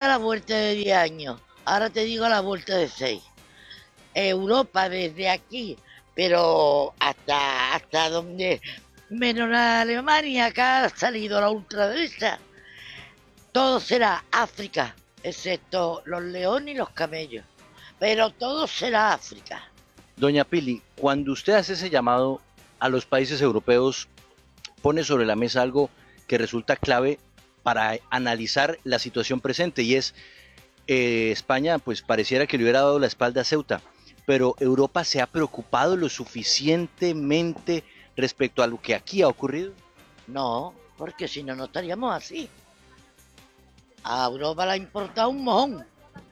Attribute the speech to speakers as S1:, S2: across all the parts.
S1: la vuelta de 10 años, ahora te digo a la vuelta de 6. Europa desde aquí, pero hasta donde menos la Alemania, acá ha salido la ultraderecha. Todo será África, excepto los leones y los camellos. Pero todo será África.
S2: Doña Pili, cuando usted hace ese llamado a los países europeos, pone sobre la mesa algo que resulta clave para analizar la situación presente y es España pues pareciera que le hubiera dado la espalda a Ceuta, pero Europa se ha preocupado lo suficientemente respecto a lo que aquí ha ocurrido.
S1: No, porque si no, no estaríamos así. A Europa le ha importado un mojón.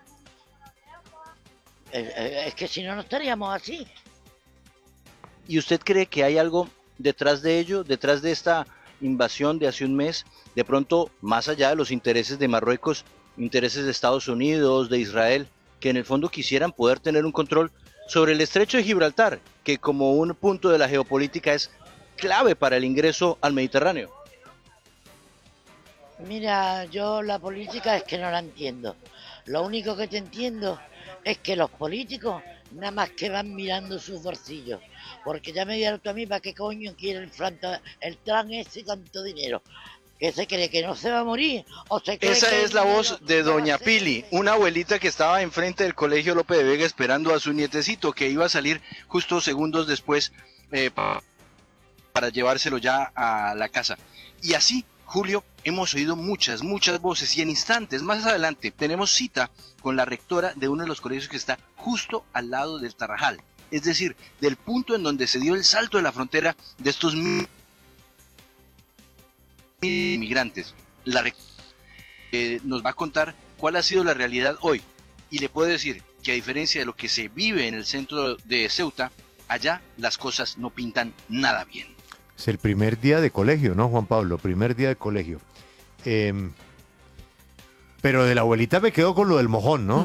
S1: Es que si no, no estaríamos así.
S2: ¿Y usted cree que hay algo detrás de ello, detrás de esta invasión de hace un mes, de pronto más allá de los intereses de Marruecos, intereses de Estados Unidos, de Israel, que en el fondo quisieran poder tener un control sobre el estrecho de Gibraltar, que como un punto de la geopolítica es clave para el ingreso al Mediterráneo?
S1: Mira, yo la política es que no la entiendo. Lo único que te entiendo es que los políticos nada más que van mirando sus bolsillos. Porque ya me dieron tú a mí para qué coño quiere el tran ese tanto dinero. ¿Que se cree que no se va a morir? ¿O se cree
S2: Esa
S1: que
S2: es
S1: el
S2: la
S1: dinero
S2: voz de
S1: no va a
S2: doña
S1: ser
S2: Pili, una abuelita que estaba enfrente del colegio Lope de Vega esperando a su nietecito que iba a salir justo segundos después para llevárselo ya a la casa. Y así, Julio, hemos oído muchas voces y en instantes más adelante tenemos cita con la rectora de uno de los colegios que está justo al lado del Tarrajal, es decir, del punto en donde se dio el salto de la frontera de estos inmigrantes. La rectora nos va a contar cuál ha sido la realidad hoy y le puedo decir que a diferencia de lo que se vive en el centro de Ceuta, allá las cosas no pintan nada bien.
S3: Es el primer día de colegio, ¿no, Juan Pablo? Primer día de colegio. Pero de la abuelita me quedo con lo del mojón, ¿no?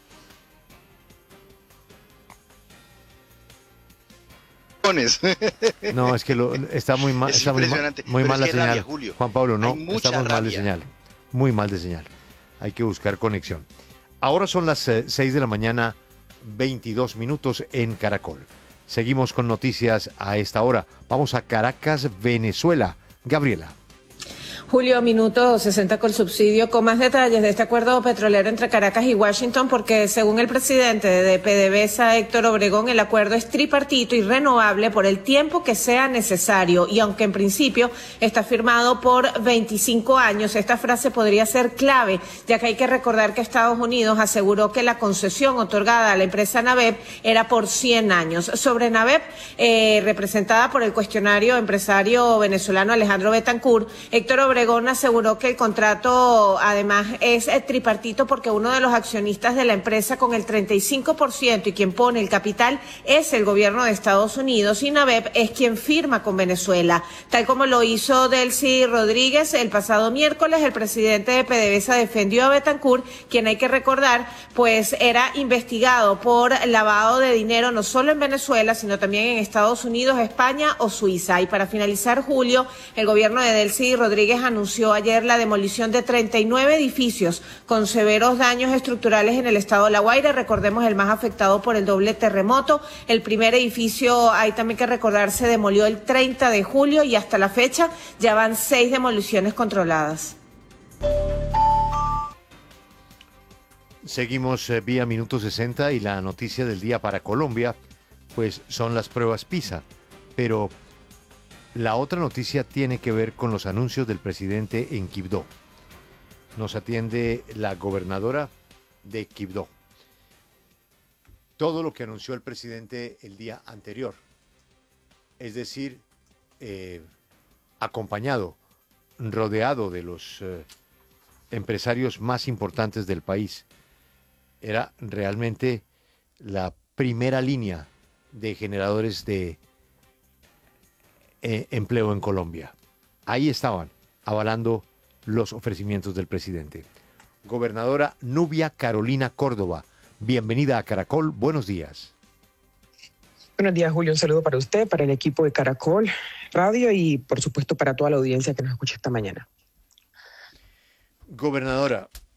S3: No, es que está muy mal, está muy mal la señal.
S2: Rabia, Julio.
S3: Juan Pablo, no, estamos mal de
S2: rabia.
S3: señal. Muy mal de señal. Hay que buscar conexión. Ahora son las 6 de la mañana, 22 minutos en Caracol. Seguimos con noticias a esta hora. Vamos a Caracas, Venezuela. Gabriela.
S4: Julio, minuto 60 con subsidio, con más detalles de este acuerdo petrolero entre Caracas y Washington, porque según el presidente de PDVSA, Héctor Obregón, el acuerdo es tripartito y renovable por el tiempo que sea necesario. Y aunque en principio está firmado por 25 años, esta frase podría ser clave, ya que hay que recordar que Estados Unidos aseguró que la concesión otorgada a la empresa NAVEP era por 100 años. Sobre NAVEP, representada por el cuestionario empresario venezolano Alejandro Betancourt, Héctor Obregón aseguró que el contrato además es tripartito porque uno de los accionistas de la empresa con el 35% y quien pone el capital es el gobierno de Estados Unidos y NAVEP es quien firma con Venezuela. Tal como lo hizo Delcy Rodríguez el pasado miércoles, el presidente de PDVSA defendió a Betancourt, quien hay que recordar, pues era investigado por lavado de dinero no solo en Venezuela, sino también en Estados Unidos, España o Suiza. Y para finalizar, Julio, el gobierno de Delcy Rodríguez anunció ayer la demolición de 39 edificios con severos daños estructurales en el estado de La Guaira. Recordemos el más afectado por el doble terremoto. El primer edificio, hay también que recordar, se demolió el 30 de julio y hasta la fecha ya van 6 demoliciones controladas.
S3: Seguimos vía Minuto 60 y la noticia del día para Colombia, pues son las pruebas PISA. Pero la otra noticia tiene que ver con los anuncios del presidente en Quibdó. Nos atiende la gobernadora de Quibdó. Todo lo que anunció el presidente el día anterior, es decir, acompañado, rodeado de los empresarios más importantes del país, era realmente la primera línea de generadores de empleo en Colombia. Ahí estaban, avalando los ofrecimientos del presidente. Gobernadora Nubia Carolina Córdoba, bienvenida a Caracol, buenos días.
S5: Buenos días, Julio, un saludo para usted, para el equipo de Caracol Radio y por supuesto para toda la audiencia que nos escucha esta mañana.
S3: Gobernadora,